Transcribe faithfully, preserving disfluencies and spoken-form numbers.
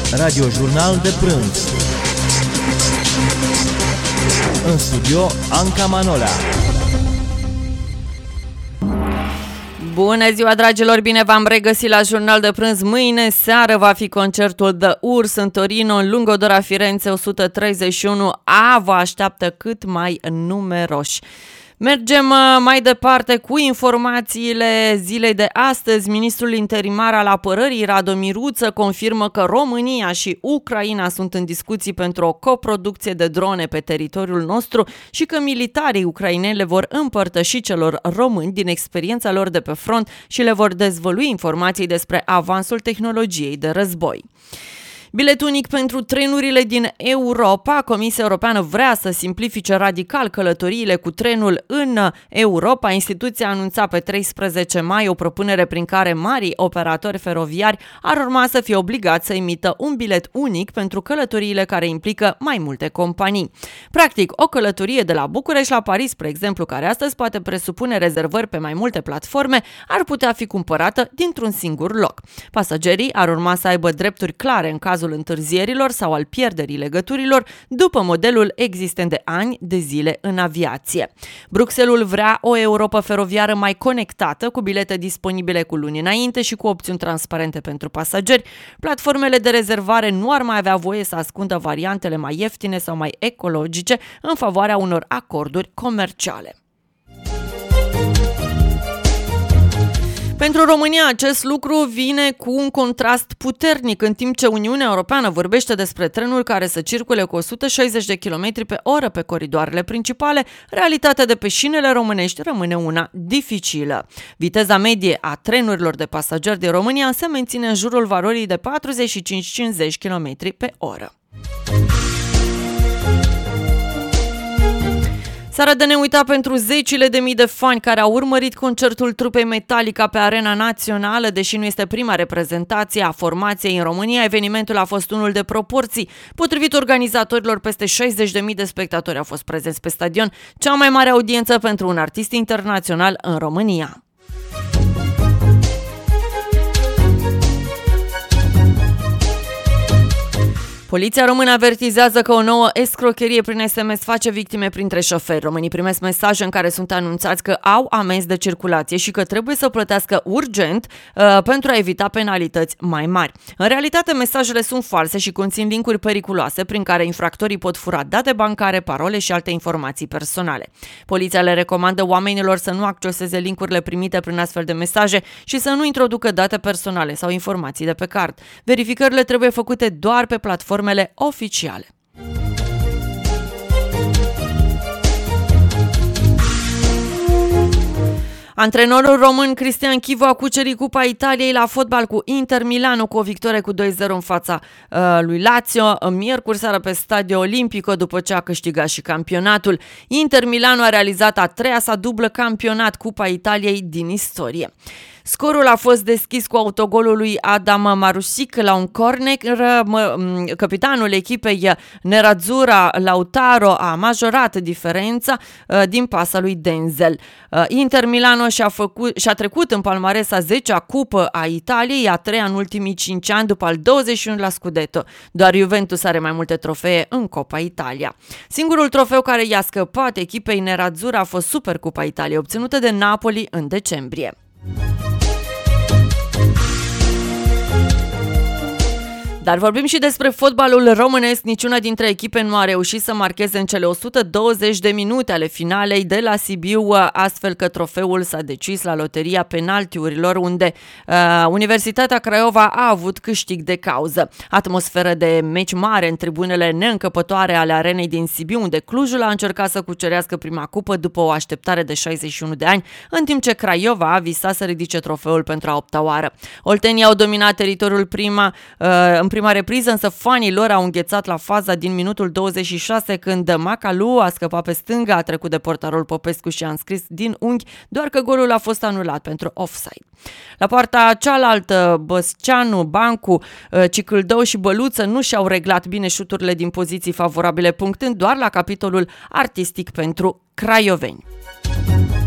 Radiojurnal de prânz. În studio, Anca Manola. Bună ziua, dragilor! Bine v-am regăsit la Jurnal de Prânz. Mâine seară va fi concertul The Urs în Torino, în Lungodora Firenze o sută treizeci și unu A. Vă așteaptă cât mai numeroși. Mergem mai departe cu informațiile zilei de astăzi. Ministrul interimar al apărării, Radu Miruță, confirmă că România și Ucraina sunt în discuții pentru o coproducție de drone pe teritoriul nostru și că militarii ucraineni le vor împărtăși celor români din experiența lor de pe front și le vor dezvălui informații despre avansul tehnologiei de război. Bilet unic pentru trenurile din Europa. Comisia Europeană vrea să simplifice radical călătoriile cu trenul în Europa. Instituția a anunțat pe treisprezece mai o propunere prin care marii operatori feroviari ar urma să fie obligați să emită un bilet unic pentru călătoriile care implică mai multe companii. Practic, o călătorie de la București la Paris, spre exemplu, care astăzi poate presupune rezervări pe mai multe platforme, ar putea fi cumpărată dintr-un singur loc. Pasagerii ar urma să aibă drepturi clare în cazul întârzierilor sau al pierderii legăturilor, după modelul existent de ani de zile în aviație. Bruxelles vrea o Europă feroviară mai conectată, cu bilete disponibile cu luni înainte și cu opțiuni transparente pentru pasageri. Platformele de rezervare nu ar mai avea voie să ascundă variantele mai ieftine sau mai ecologice în favoarea unor acorduri comerciale. Pentru România acest lucru vine cu un contrast puternic, în timp ce Uniunea Europeană vorbește despre trenuri care să circule cu o sută șaizeci de kilometri pe oră pe coridoarele principale. Realitatea de pe șinele românești rămâne una dificilă. Viteza medie a trenurilor de pasageri din România se menține în jurul valorii de patruzeci și cinci cincizeci de kilometri pe oră. Seara de neuitat pentru zecile de mii de fani care au urmărit concertul trupei Metallica pe arena națională. Deși nu este prima reprezentație a formației în România, evenimentul a fost unul de proporții. Potrivit organizatorilor, peste șaizeci de mii de spectatori au fost prezenți pe stadion, cea mai mare audiență pentru un artist internațional în România. Poliția română avertizează că o nouă escrocherie prin S M S face victime printre șoferi. Românii primesc mesaje în care sunt anunțați că au amenzi de circulație și că trebuie să plătească urgent uh, pentru a evita penalități mai mari. În realitate, mesajele sunt false și conțin linkuri periculoase prin care infractorii pot fura date bancare, parole și alte informații personale. Poliția le recomandă oamenilor să nu acceseze linkurile primite prin astfel de mesaje și să nu introducă date personale sau informații de pe card. Verificările trebuie făcute doar pe platforme oficiale. Antrenorul român Cristian Chivu a cucerit Cupa Italiei la fotbal cu Inter Milano cu o victorie cu doi zero în fața uh, lui Lazio, miercuri seară pe Stadio Olimpico, după ce a câștigat și campionatul. Inter Milano a realizat a treia sa dublă campionat Cupa Italiei din istorie. Scorul a fost deschis cu autogolul lui Adam Marusic la un corner. Capitanul echipei nerazzurra Lautaro a majorat diferența din pasa lui Denzel. Inter Milano și-a, făcut, și-a trecut în palmares a zecea cupă a Italiei, a treia în ultimii cinci ani, după al douăzeci și unu la Scudetto. Doar Juventus are mai multe trofee în Coppa Italia. Singurul trofeu care i-a scăpat echipei nerazzurra a fost Supercupa Italiei, obținută de Napoli în decembrie. Dar vorbim și despre fotbalul românesc. Niciuna dintre echipe nu a reușit să marcheze în cele o sută douăzeci de minute ale finalei de la Sibiu, astfel că trofeul s-a decis la loteria penaltiurilor, unde uh, Universitatea Craiova a avut câștig de cauză. Atmosferă de meci mare în tribunele neîncăpătoare ale arenei din Sibiu, unde Clujul a încercat să cucerească prima cupă după o așteptare de șaizeci și unu de ani, în timp ce Craiova a visat să ridice trofeul pentru a opta oară. Oltenii au dominat teritoriul prima, uh, în prima repriză, însă fanii lor au înghețat la faza din minutul douăzeci și șase, când Macalu a scăpat pe stânga, a trecut de portarul Popescu și a înscris din unghi, doar că golul a fost anulat pentru offside. La poarta cealaltă, Băsceanu, Bancu, Cicâldău și Băluță nu și-au reglat bine șuturile din poziții favorabile, punctând doar la capitolul artistic pentru craioveni.